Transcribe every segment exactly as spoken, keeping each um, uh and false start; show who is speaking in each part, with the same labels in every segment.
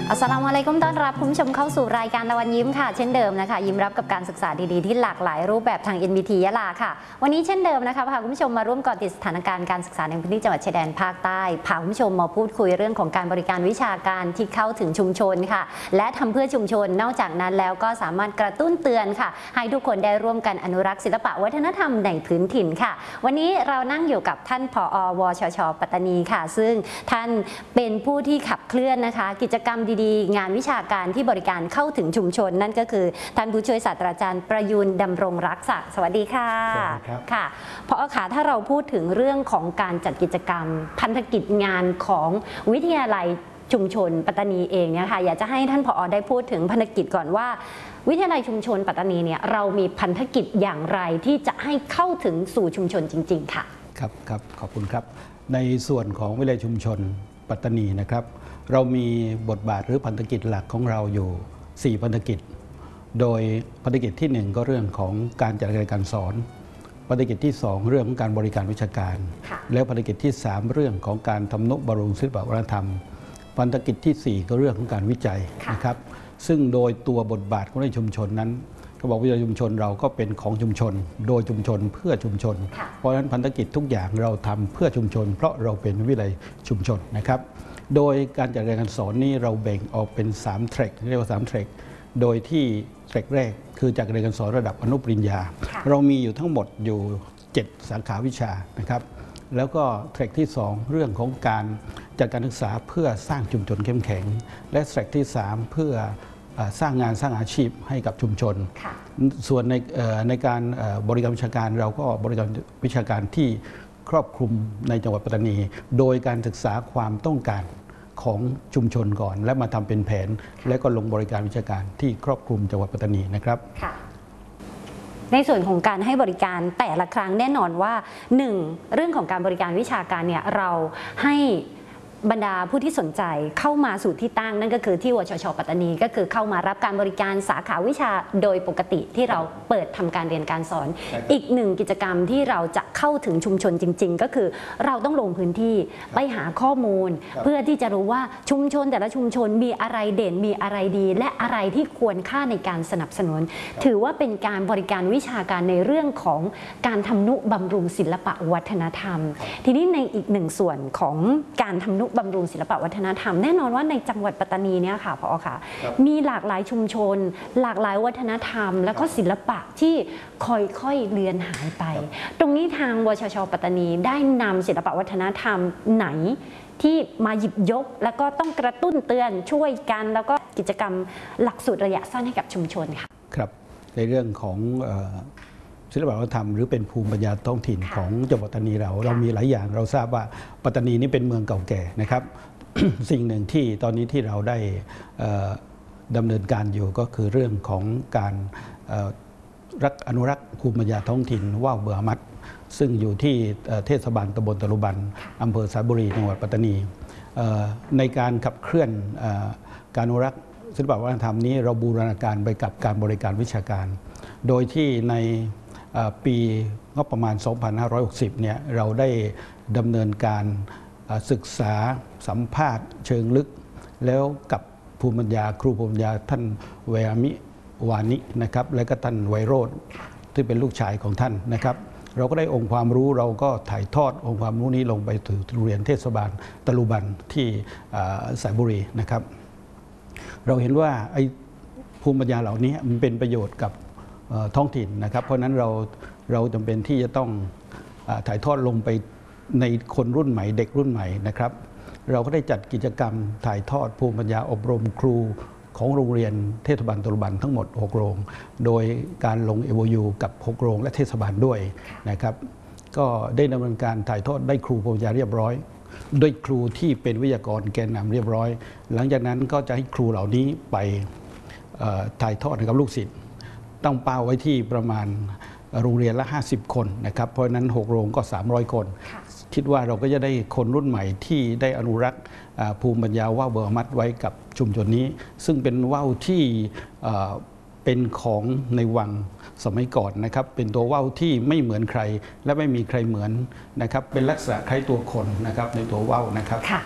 Speaker 1: อัสสลามุอะลัยกุมต้อนรับคุณผู้ชมเข้าสู่รายการตะวันยิ้มค่ะเช่นเดิมนะคะยิ้มรับกับการศึกษาดีๆที่หลากหลายรูปแบบทาง เอ็น บี ที ยะลาค่ะวันนี้เช่นเดิมนะคะพาคุณผู้ชมมาร่วมเกาะติดสถานการณ์การศึกษาในพื้นที่จังหวัดชายแดนภาคใต้พาคุณผู้ชมมาพูดคุยเรื่องของการบริการวิชาการที่เข้าถึงชุมชนค่ะและทำเพื่อชุมชนนอกจากนั้นแล้วก็สามารถกระตุ้นเตือนค่ะให้ทุกคนได้ร่วมกันอนุรักษ์ศิลปะวัฒนธรรมในพื้นถิ่นค่ะวันนี้เรานั่งอยู่กับท่านผอ.วชช.ปัตตานีค่ะซึ่งท่านเป็นผู้ที่ขับเคลื่อนนะคะกิจกรรมดีๆงานวิชาการที่บริการเข้าถึงชุมชนนั่นก็คือท่านผู้ช่วยศาสตราจารย์ประยูนดำรงรักษาสวัสดีค่ะสวัสดีครับค่ะผอ.ค่ะถ้าเราพูดถึงเรื่องของการจัดกิจกรรมพันธกิจงานของวิทยาลัยชุมชนปัตตานีเองเนี่ยค่ะอยากจะให้ท่านผอ.ได้พูดถึงพันธกิจก่อนว่าวิทยาลัยชุมชนปัตตานีเนี่ยเรามีพันธกิจอย่างไรที่จะให้เข้าถึงสู่ชุมชนจริงๆค่ะ
Speaker 2: ครับครับขอบคุณครับในส่วนของวิทยาลัยชุมชนปัตตานีนะครับเรามีบทบาทหรือพันธกิจหลักของเราอยู่สี่พันธกิจโดยพันธกิจที่หนึ่งก็เรื่องของการจัดการเรียนการสอนพันธกิจที่สองเรื่องของการบริการวิชาการแล้วพันธกิจที่สามเรื่องของการทำนุบำรุงศิลปวัฒนธรรมพันธกิจที่สี่ก็เรื่องของการวิจัยนะครับซึ่งโดยตัวบทบาทของในชุมชนนั้นก็บอกวิทยาลัยชุมชนเราก็เป็นของชุมชนโดยชุมชนเพื่อชุมชนเพราะฉะนั้นพันธกิจทุกอย่างเราทำเพื่อชุมชนเพราะเราเป็นวิทยาลัยชุมชนนะครับโดยการจัดการเรียนการสอนนี้เราแบ่งออกเป็นสามแทร็กเรียกว่าสามแทร็กโดยที่แทร็กแรกคือจัดการเรียนการสอนระดับอนุปริญญาเรามีอยู่ทั้งหมดอยู่เจ็ดสาขาวิชานะครับแล้วก็แทร็กที่สองเรื่องของการจัดการศึกษาเพื่อสร้างชุมชนเข้มแข็งและแทร็กที่สามเพื่อสร้างงานสร้างอาชีพให้กับชุมชนส่วนในในการบริการวิชาการเราก็บริการวิชาการที่ครอบคลุมในจังหวัดปัตตานีโดยการศึกษาความต้องการของชุมชนก่อนและมาทำเป็นแผนและก็ลงบริการวิชาการที่ครอบคลุมจังหวัดปัตตานีนะครับ
Speaker 1: ในส่วนของการให้บริการแต่ละครั้งแน่นอนว่าหนึ่งเรื่องของการบริการวิชาการเนี่ยเราให้บรรดาผู้ที่สนใจเข้ามาสู่ที่ตั้งนั่นก็คือที่วชช.ปัตตานีก็คือเข้ามารับการบริการสาขาวิชาโดยปกติที่เราเปิดทำการเรียนการสอนอีกหนึ่งกิจกรรมที่เราจะเข้าถึงชุมชนจริงๆก็คือเราต้องลงพื้นที่ไปหาข้อมูลเพื่อที่จะรู้ว่าชุมชนแต่ละชุมชนมีอะไรเด่นมีอะไรดีและอะไรที่ควรค่าในการสนับสนุนถือว่าเป็นการบริการวิชาการในเรื่องของการทำนุบำรุงศิลปะวัฒนธรรมทีนี้ในอีกหนึ่งส่วนของการทำนุบำรุงศิลปะวัฒนธรรมแน่นอนว่าในจังหวัดปัตตานีเนี่ยค่ะผอ.ค่ะมีหลากหลายชุมชนหลากหลายวัฒนธรรมแล้วก็ศิลปะที่ค่อยๆเลือนหายไปตรงนี้ทางวชช.ปัตตานีได้นำศิลปะวัฒนธรรมไหนที่มาหยิบยกแล้วก็ต้องกระตุ้นเตือนช่วยกันแล้วก็กิจกรรมหลักสูตรระยะสั้นให้กับชุมชนค่ะ
Speaker 2: ครับในเรื่องของศิลปวัฒนธรรมหรือเป็นภูมิปัญญาท้องถิ่นของจังหวัดปัตตานีเราเรามีหลายอย่างเราทราบว่าปัตตานีนี่เป็นเมืองเก่าแก่นะครับ สิ่งหนึ่งที่ตอนนี้ที่เราได้ดำเนินการอยู่ก็คือเรื่องของการรักอนุรักษ์ภูมิปัญญาท้องถิ่นว่าวเบือมัดซึ่งอยู่ที่เทศบาลตำบลตะลุบันอำเภอสายบุรีจังหวัดปัตตานีในการขับเคลื่อนการอนุรักษ์ศิลปวัฒนธรรมนี้เราบูรณาการไปกับการบริการวิชาการโดยที่ในปีงบประมาณ สองพันห้าร้อยหกสิบ เนี่ยเราได้ดำเนินการศึกษาสัมภาษณ์เชิงลึกแล้วกับภูมิปัญญาครูภูมิปัญญาท่านเวอามิวานินะครับและก็ท่านไวโรจน์ที่เป็นลูกชายของท่านนะครับเราก็ได้องค์ความรู้เราก็ถ่ายทอดองค์ความรู้นี้ลงไปถึงโรงเรียนเทศบาลตะลุบันที่สายบุรีนะครับเราเห็นว่าไอ้ภูมิปัญญาเหล่านี้มันเป็นประโยชน์กับท้องถิ่นนะครับเพราะนั้นเราเราจำเป็นที่จะต้องถ่ายทอดลงไปในคนรุ่นใหม่เด็กรุ่นใหม่นะครับเราก็ได้จัดกิจกรรมถ่ายทอดภูมิปัญญาอบรมครูของโรงเรียนเทศบาลตะลุบันทั้งหมดหกโรงโดยการลง เอ โอ ยู กับหกโรงและเทศบาลด้วยนะครับก็ได้ดำเนินการถ่ายทอดได้ครูภูมิปัญญาเรียบร้อยด้วยครูที่เป็นวิทยากรแกนนำเรียบร้อยหลังจากนั้นก็จะให้ครูเหล่านี้ไปถ่ายทอดกับลูกศิษย์ตั้งเป้าไว้ที่ประมาณโรงเรียนละห้าสิบคนนะครับเพราะฉะนั้นหกโรงก็สามร้อยคนคิดว่าเราก็จะได้คนรุ่นใหม่ที่ได้อนุรักษ์ภูมิปัญญาว่าวเบอร์มัดไว้กับชุมชนนี้ซึ่งเป็นว่าวที่เป็นของในวังสมัยก่อนนะครับเป็นตัวว่าวที่ไม่เหมือนใครและไม่มีใครเหมือนนะครับเป็นลักษณะคล้ายตัวคนนะครับในตัวว่าวนะครับ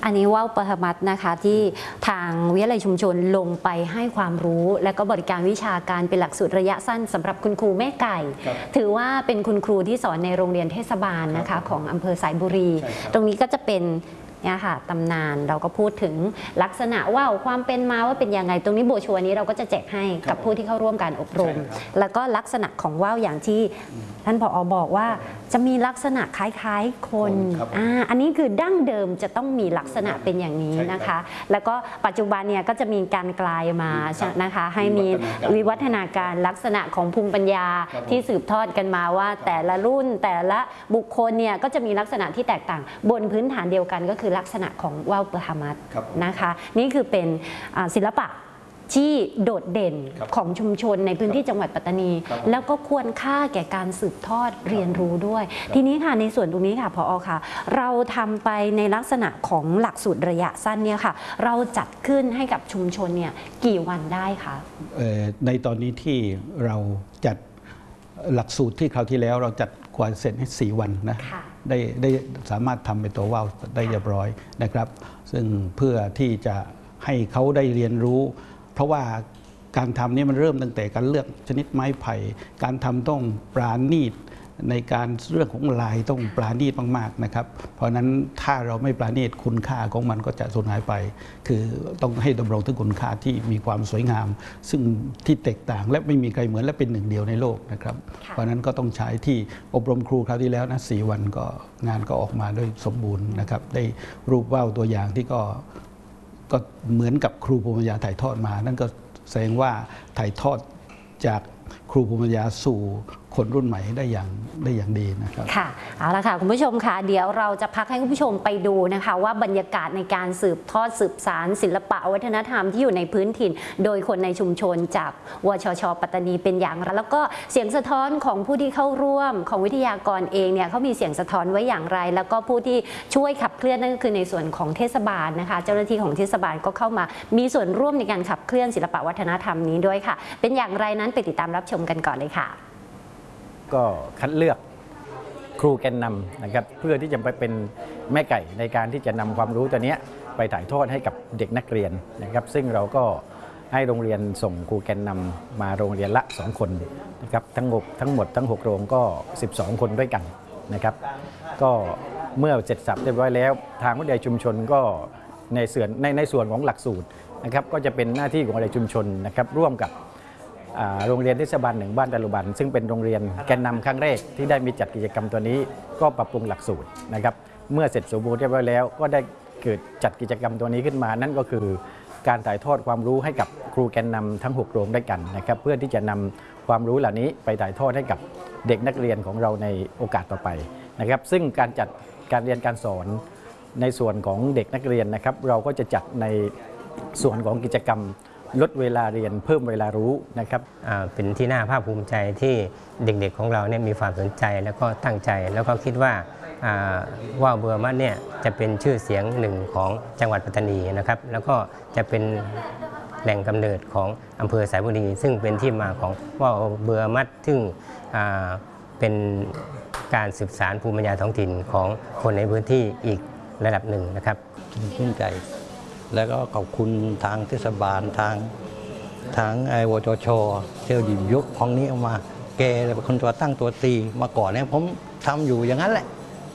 Speaker 1: อันนี้ว่าวปฐมัตถ์นะคะที่ทางวิทยาลัยชุมชนลงไปให้ความรู้ และก็บริการวิชาการเป็นหลักสูตรระยะสั้นสำหรับคุณครูแม่ไก่ ถือว่าเป็นคุณครูที่สอนในโรงเรียนเทศบาลนะคะของอำเภอสายบุรี ตรงนี้ก็จะเป็นเนี่ยค่ะตำนานเราก็พูดถึงลักษณะว่าวความเป็นมาว่าเป็นยังไงตรงนี้โบชัวนี้เราก็จะแจกให้กับผู้ที่เข้าร่วมการอบรม แล้วก็ลักษณะของว่าวอย่างที่ท่านผอ.บอกว่าจะมีลักษณะคล้ายๆคนอ่าอันนี้คือดั้งเดิมจะต้องมีลักษณะเป็นอย่างนี้นะคะ แล้วก็ปัจจุบันเนี่ยก็จะมีการกลายมานะคะให้มีวิวัฒนาการลักษณะของภูมิปัญญาที่สืบทอดกันมาว่าแต่ละรุ่นแต่ละบุคคลเนี่ยก็จะมีลักษณะที่แตกต่างบนพื้นฐานเดียวกันก็คือลักษณะของว่าวปฐมัตถ์นะคะนี่คือเป็นศิลปะที่โดดเด่นของชุมชนในพื้นที่จังหวัดปัตตานีแล้วก็ควรค่าแก่การสืบทอดเรียนรู้ด้วย ทีนี้ค่ะในส่วนตรงนี้ค่ะผอ.ค่ะเราทำไปในลักษณะของหลักสูตรระยะสั้นเนี่ยค่ะเราจัดขึ้นให้กับชุมชนเนี่ยกี่วันได้คะ
Speaker 2: ในตอนนี้ที่เราจัดหลักสูตรที่คราวที่แล้วเราจัดกว่าเสร็จให้สี่วันนะได้ได้สามารถทำเป็นตัวว่าวได้เรียบร้อยนะครับซึ่งเพื่อที่จะให้เขาได้เรียนรู้เพราะว่าการทำนี่มันเริ่มตั้งแต่การเลือกชนิดไม้ไผ่การทำต้องปราณีตในการเรื่องของลายต้องปราณีตมากๆนะครับเพราะนั้นถ้าเราไม่ปราณีตคุณค่าของมันก็จะสูญหายไป คือต้องให้ดำรงถึงคุณค่าที่มีความสวยงาม ซึ่งที่แตกต่างและไม่มีใครเหมือนและเป็นหนึ่งเดียวในโลกนะครับเพราะนั้นก็ต้องใช้ที่อบรมครูคราวที่แล้วนะสี่วันก็งานก็ออกมาด้วยสมบูรณ์นะครับได้รูปว่าวตัวอย่างที่ก็ก็เหมือนกับครูภูมิปัญญาถ่ายทอดมานั่นก็แสดงว่าถ่ายทอดจากครูภูมิปัญญาสู่คนรุ่นใหม่ได้อย่างได้อย่างดีนะครับ
Speaker 1: ค่ะเอาละค่ะคุณผู้ชมค่ะเดี๋ยวเราจะพักให้คุณผู้ชมไปดูนะคะว่าบรรยากาศในการสืบทอดสืบสานศิลปะวัฒนธรรมที่อยู่ในพื้นถิ่นโดยคนในชุมชนจากวชช.ปัตตานีเป็นอย่างไรแล้วก็เสียงสะท้อนของผู้ที่เข้าร่วมของวิทยากรเองเนี่ยเขามีเสียงสะท้อนไว้อย่างไรแล้วก็ผู้ที่ช่วยขับเคลื่อนนั่นก็คือในส่วนของเทศบาลนะคะเจ้าหน้าที่ของเทศบาลก็เข้ามามีส่วนร่วมในการขับเคลื่อนศิลปะวัฒนธรรมนี้ด้วยค่ะเป็นอย่างไรนั้นไปติดตามรับชมกันก่อนเลยค่ะ
Speaker 3: ก็คัดเลือกครูแกนนำนะครับเพื่อที่จะไปเป็นแม่ไก่ในการที่จะนำความรู้ตัวนี้ไปถ่ายทอดให้กับเด็กนักเรียนนะครับซึ่งเราก็ให้โรงเรียนส่งครูแกนนำมาโรงเรียนละสองคนนะครับทั้งหมดทั้งหมดทั้งหกโรงก็สิบสองคนด้วยกันนะครับก็เมื่อเสร็จสับเรียบร้อยแล้วทางวิทยาชุมชนก็ในส่วนในในส่วนของหลักสูตรนะครับก็จะเป็นหน้าที่ของวิทยาชุมชนนะครับร่วมกับโรงเรียนเทศบาลหนึ่งบ้านตะลุบันซึ่งเป็นโรงเรียนแกนนำครั้งแรกที่ได้มีจัดกิจกรรมตัวนี้ก็ปรับปรุงหลักสูตรนะครับเมื่อเสร็จสมบูรณ์เรียบร้อยแล้วก็ได้เกิดจัดกิจกรรมตัวนี้ขึ้นมานั่นก็คือการถ่ายทอดความรู้ให้กับครูแกนนำทั้งหกโรงด้วยกันนะครับเพื่อที่จะนำความรู้เหล่านี้ไปถ่ายทอดให้กับเด็กนักเรียนของเราในโอกาสต่อไปนะครับซึ่งการจัดการเรียนการสอนในส่วนของเด็กนักเรียนนะครับเราก็จะจัดในส่วนของกิจกรรมลดเวลาเรียนเพิ่มเวลารู้นะครับ
Speaker 4: เป็นที่น่าภาคภูมิใจที่เด็กๆของเราเนี่ยมีความสนใจแล้วก็ตั้งใจแล้วก็คิดว่าว่าวเบือมัดเนี่ยจะเป็นชื่อเสียงหนึ่งของจังหวัดปัตตานีนะครับแล้วก็จะเป็นแหล่งกำเนิดของอำเภอสายบุรีซึ่งเป็นที่มาของว่าวเบือมัดซึ่งเป็นการสืบสานภูมิปัญญาท้องถิ่นของคนในพื้นที่อีกระดับหนึ่งนะครับ
Speaker 5: ชื่นใจแล้วก็ขอบคุณทางเทศบาลทางทางไอวจชเที่ยวดิบยกของนี้ออกมาแกเป็นคนตัวตั้งตัวตีมาก่อนเนี่ยผมทำอยู่อย่างนั้นแหละ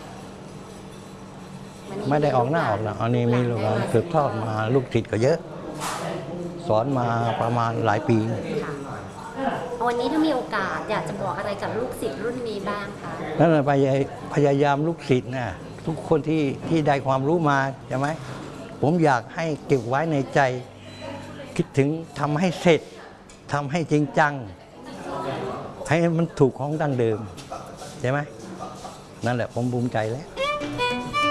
Speaker 5: ไม่ได้ออกหน้าออกหน้าอันนี้มีลูกสืบทอดมาลูกศิษย์ก็เยอะสอนมาประมาณหลายปี
Speaker 1: วันนี้ถ้ามีโอกาสอยากจะบอกอะไรกับลูกศิษย์รุ่นนี้บ้างคะ
Speaker 5: นั่นแหละพยายามลูกศิษย์นะทุกคนที่ที่ได้ความรู้มาใช่ไหมผมอยากให้เก็บไว้ในใจคิดถึงทำให้เสร็จทำให้จริงจังให้มันถูกของดั้งเดิมใช่ไหมนั่นแหละผมภูมิใจแล้ว